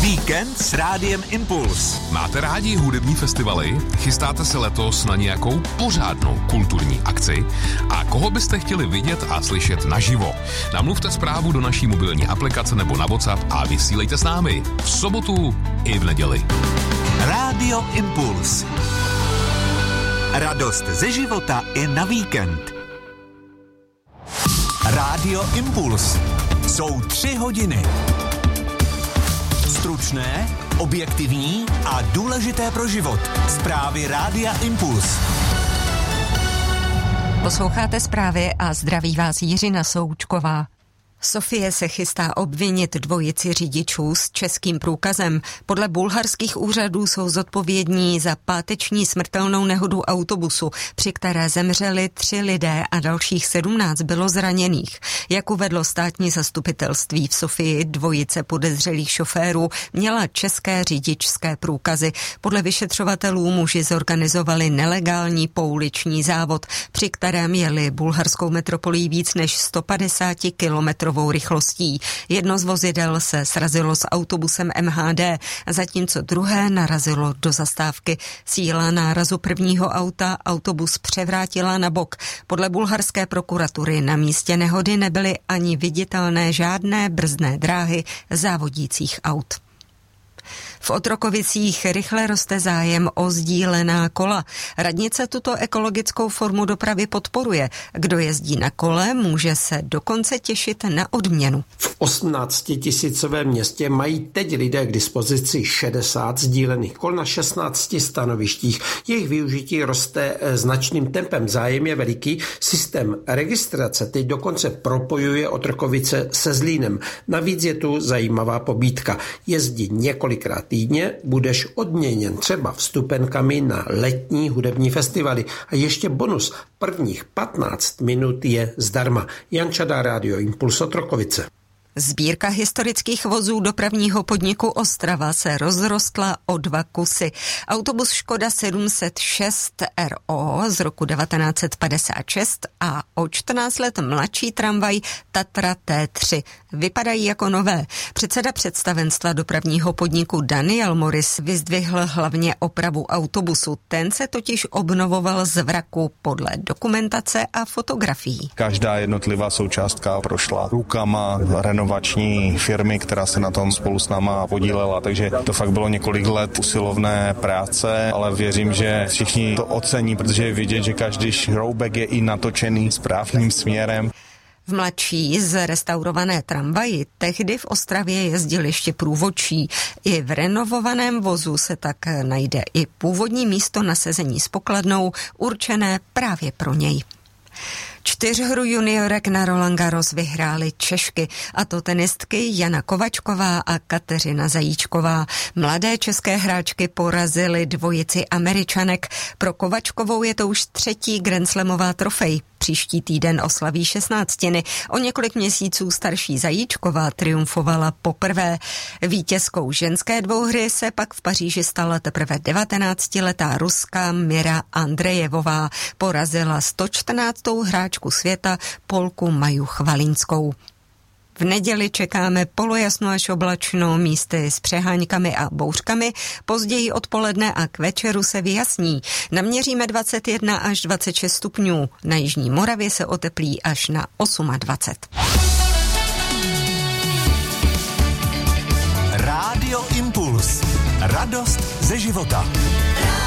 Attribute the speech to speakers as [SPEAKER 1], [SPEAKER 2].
[SPEAKER 1] Víkend s Rádiem Impuls.
[SPEAKER 2] Máte rádi hudební festivaly? Chystáte se letos na nějakou pořádnou kulturní akci? A koho byste chtěli vidět a slyšet naživo? Namluvte zprávu do naší mobilní aplikace nebo na WhatsApp a vysílejte s námi v sobotu i v neděli.
[SPEAKER 1] Rádio Impuls. Radost ze života i na víkend. Rádio Impuls. Jsou 3 hodiny. Stručné, objektivní a důležité pro život. Zprávy Rádia Impuls.
[SPEAKER 3] Posloucháte zprávy a zdraví vás Jiřina Součková. Sofie se chystá obvinit dvojici řidičů s českým průkazem. Podle bulharských úřadů jsou zodpovědní za páteční smrtelnou nehodu autobusu, při které zemřeli 3 lidé a dalších 17 bylo zraněných. Jak uvedlo státní zastupitelství v Sofii, dvojice podezřelých šoférů měla české řidičské průkazy. Podle vyšetřovatelů muži zorganizovali nelegální pouliční závod, při kterém jeli bulharskou metropolí víc než 150 kilometrů rychlostí. Jedno z vozidel se srazilo s autobusem MHD, zatímco druhé narazilo do zastávky. Síla nárazu prvního auta autobus převrátila na bok. Podle bulharské prokuratury na místě nehody nebyly ani viditelné žádné brzdné dráhy závodících aut. V Otrokovicích rychle roste zájem o sdílená kola. Radnice tuto ekologickou formu dopravy podporuje. Kdo jezdí na kole, může se dokonce těšit na odměnu.
[SPEAKER 4] V 18 000 městě mají teď lidé k dispozici 60 sdílených kol na 16 stanovištích. Jejich využití roste značným tempem. Zájem je veliký. Systém registrace teď dokonce propojuje Otrokovice se Zlínem. Navíc je tu zajímavá pobídka. Jezdí několikrát týdně, budeš odměněn třeba vstupenkami na letní hudební festivaly. A ještě bonus, prvních 15 minut je zdarma. Jan Čada, Rádio Impuls, Otrokovice.
[SPEAKER 3] Sbírka historických vozů dopravního podniku Ostrava se rozrostla o 2 kusy. Autobus Škoda 706 RO z roku 1956 a o 14 let mladší tramvaj Tatra T3 vypadají jako nové. Předseda představenstva dopravního podniku Daniel Morris vyzdvihl hlavně opravu autobusu. Ten se totiž obnovoval z vraku podle dokumentace a fotografií.
[SPEAKER 5] Každá jednotlivá součástka prošla rukama renovační firmy, která se na tom spolu s náma podílela, takže to fakt bylo několik let usilovné práce, ale věřím, že všichni to ocení, protože je vidět, že každý šroubek je i natočený správným směrem.
[SPEAKER 3] V mladší zrestaurované tramvaji tehdy v Ostravě jezdil ještě průvodčí. I v renovovaném vozu se tak najde i původní místo na sezení s pokladnou, určené právě pro něj. 4 hru juniorek na Roland Garros vyhrály Češky, a to tenistky Jana Kovačková a Kateřina Zajíčková. Mladé české hráčky porazily dvojici Američanek. Pro Kovačkovou je to už 3. grandslamová trofej. Příští týden oslaví 16. O několik měsíců starší Zajíčková triumfovala poprvé. Vítězkou ženské dvouhry se pak v Paříži stala teprve 19letá Ruska Mira Andrejevová. Porazila 114. hráčku světa Polku Maju Chvalinskou. V neděli čekáme polojasno až oblačno, místy s přeháňkami a bouřkami. Později odpoledne a k večeru se vyjasní. Naměříme 21 až 26 stupňů. Na jižní Moravě se oteplí až na 28.
[SPEAKER 1] Rádio Impuls. Radost ze života.